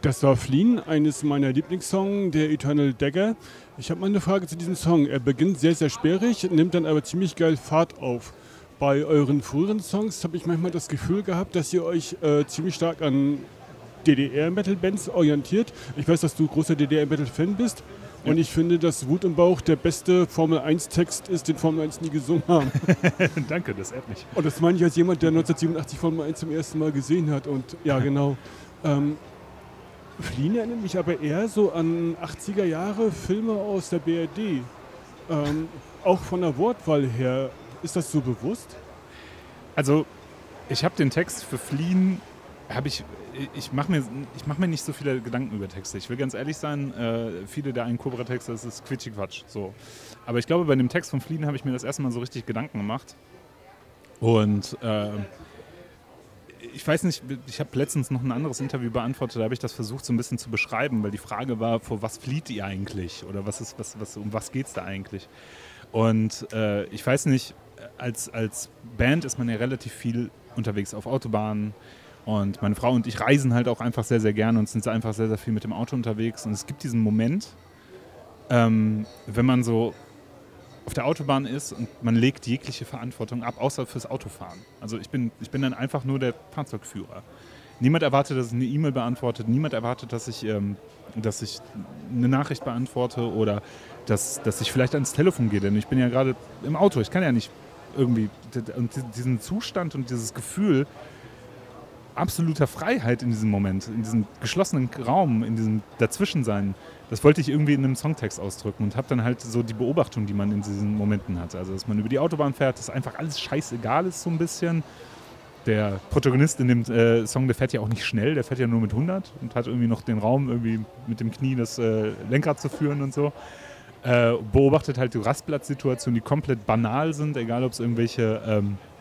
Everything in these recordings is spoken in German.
Das war Fliehen, eines meiner Lieblingssongs, der Eternal Dagger. Ich habe mal eine Frage zu diesem Song. Er beginnt sehr, sehr sperrig, nimmt dann aber ziemlich geil Fahrt auf. Bei euren früheren Songs habe ich manchmal das Gefühl gehabt, dass ihr euch ziemlich stark an DDR-Metal-Bands orientiert. Ich weiß, dass du großer DDR-Metal-Fan bist. Und ich finde, dass Wut im Bauch der beste Formel-1-Text ist, den Formel 1 nie gesungen haben. Danke, das ehrt mich. Und das meine ich als jemand, der 1987 Formel 1 zum ersten Mal gesehen hat. Und ja, genau. Fliehen erinnert mich aber eher so an 80er Jahre Filme aus der BRD. Auch von der Wortwahl her. Ist das so bewusst? Also, ich habe den Text für Fliehen, ich mache mir nicht so viele Gedanken über Texte. Ich will ganz ehrlich sein, viele der einen Cobra-Texte, das ist Quatsch. So. Aber ich glaube, bei dem Text von Fliehen habe ich mir das erste Mal so richtig Gedanken gemacht. Und ich weiß nicht, ich habe letztens noch ein anderes Interview beantwortet, da habe ich das versucht so ein bisschen zu beschreiben, weil die Frage war, vor was flieht ihr eigentlich? Oder um was geht es da eigentlich? Und ich weiß nicht, als Band ist man ja relativ viel unterwegs auf Autobahnen. Und meine Frau und ich reisen halt auch einfach sehr, sehr gerne und sind einfach sehr, sehr viel mit dem Auto unterwegs. Und es gibt diesen Moment, wenn man so auf der Autobahn ist und man legt jegliche Verantwortung ab, außer fürs Autofahren. Also ich bin dann einfach nur der Fahrzeugführer. Niemand erwartet, dass ich eine E-Mail beantworte. Niemand erwartet, dass ich eine Nachricht beantworte oder dass ich vielleicht ans Telefon gehe. Denn ich bin ja gerade im Auto. Ich kann ja nicht irgendwie diesen Zustand und dieses Gefühl absoluter Freiheit in diesem Moment, in diesem geschlossenen Raum, in diesem Dazwischensein, das wollte ich irgendwie in einem Songtext ausdrücken und habe dann halt so die Beobachtung, die man in diesen Momenten hat. Also, dass man über die Autobahn fährt, dass einfach alles scheißegal ist so ein bisschen. Der Protagonist in dem Song, der fährt ja auch nicht schnell, der fährt ja nur mit 100 und hat irgendwie noch den Raum, irgendwie mit dem Knie das Lenkrad zu führen und so. Beobachtet halt die Rastplatzsituationen, die komplett banal sind, egal ob es irgendwelche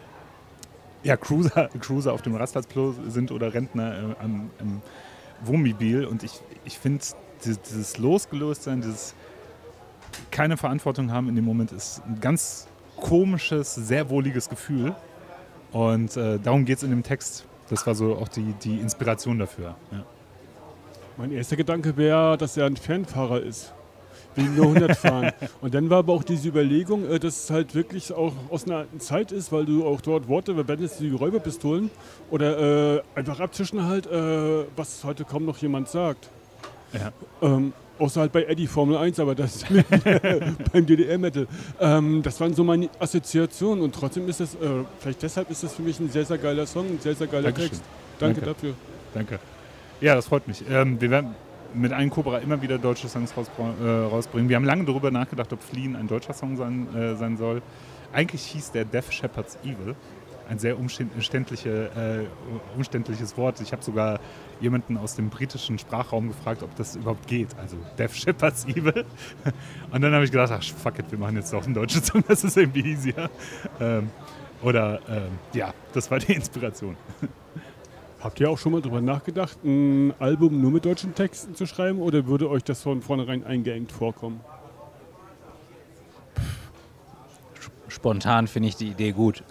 Cruiser auf dem Rastplatz sind oder Rentner im Wohnmobil. Und ich finde, dieses Losgelöstsein, dieses keine Verantwortung haben in dem Moment ist ein ganz komisches, sehr wohliges Gefühl. Und darum geht es in dem Text. Das war so auch die Inspiration dafür. Ja. Mein erster Gedanke wäre, dass er ein Fernfahrer ist. Wegen nur 100 fahren. Und dann war aber auch diese Überlegung, dass es halt wirklich auch aus einer alten Zeit ist, weil du auch dort Worte verwendest wie Räuberpistolen oder einfach abzischen halt, was heute kaum noch jemand sagt. Ja. Außer halt bei Eddie Formel 1, aber das ist beim DDR-Metal. Das waren so meine Assoziationen und trotzdem ist das, vielleicht deshalb ist das für mich ein sehr, sehr geiler Song, ein sehr, sehr geiler Dankeschön. Text. Danke dafür. Danke. Ja, das freut mich. Wir werden mit einem Cobra immer wieder deutsche Songs rausbringen. Wir haben lange darüber nachgedacht, ob Fliehen ein deutscher Song sein soll. Eigentlich hieß der Death Shepherd's Evil. Ein sehr umständliches Wort. Ich habe sogar jemanden aus dem britischen Sprachraum gefragt, ob das überhaupt geht. Also Death Shepherd's Evil. Und dann habe ich gedacht, ach fuck it, wir machen jetzt doch einen deutschen Song, das ist irgendwie easier. Das war die Inspiration. Habt ihr auch schon mal drüber nachgedacht, ein Album nur mit deutschen Texten zu schreiben oder würde euch das von vornherein eingeengt vorkommen? Spontan finde ich die Idee gut.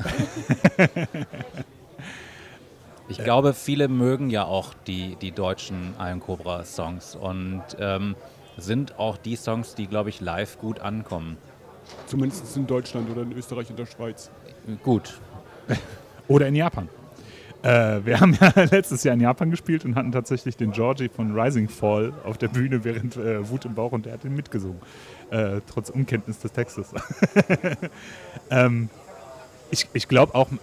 Ich glaube, viele mögen ja auch die deutschen Iron Cobra Songs und sind auch die Songs, die, glaube ich, live gut ankommen. Zumindest in Deutschland oder in Österreich und der Schweiz. Gut. Oder in Japan. Wir haben ja letztes Jahr in Japan gespielt und hatten tatsächlich den Georgie von Rising Fall auf der Bühne während Wut im Bauch und der hat ihn mitgesungen. Trotz Unkenntnis des Textes. Ich glaube auch,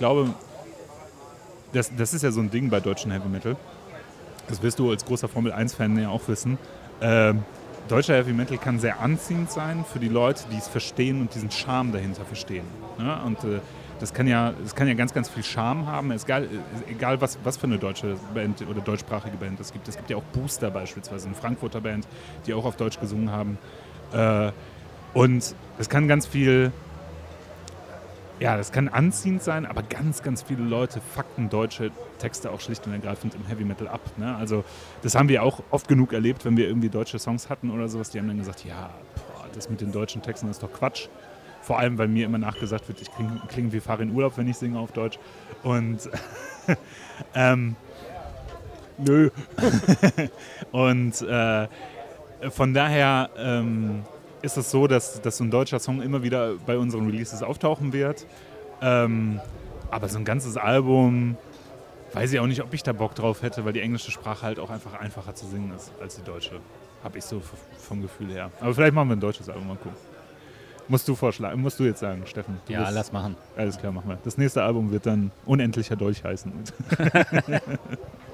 das ist ja so ein Ding bei deutschen Heavy Metal. Das wirst du als großer Formel 1-Fan ja auch wissen. Deutscher Heavy Metal kann sehr anziehend sein für die Leute, die es verstehen und diesen Charme dahinter verstehen. Ja? Und das kann ja ganz, ganz viel Charme haben. Egal was für eine deutsche Band oder deutschsprachige Band es gibt. Es gibt ja auch Booster beispielsweise, eine Frankfurter Band, die auch auf Deutsch gesungen haben. Und es kann ganz viel, das kann anziehend sein, aber ganz, ganz viele Leute fucken deutsche Texte auch schlicht und ergreifend im Heavy Metal ab. Ne? Also das haben wir auch oft genug erlebt, wenn wir irgendwie deutsche Songs hatten oder sowas. Die haben dann gesagt, das mit den deutschen Texten ist doch Quatsch. Vor allem, weil mir immer nachgesagt wird, ich klinge wie Fahre in Urlaub, wenn ich singe auf Deutsch. Und Nö. Und von daher ist es so, dass so ein deutscher Song immer wieder bei unseren Releases auftauchen wird. Aber so ein ganzes Album, weiß ich auch nicht, ob ich da Bock drauf hätte, weil die englische Sprache halt auch einfach einfacher zu singen ist als die deutsche. Habe ich so vom Gefühl her. Aber vielleicht machen wir ein deutsches Album, mal gucken. Musst du jetzt sagen, Steffen. Ja, lass machen. Alles klar, machen wir. Das nächste Album wird dann Unendlicher Dolch heißen.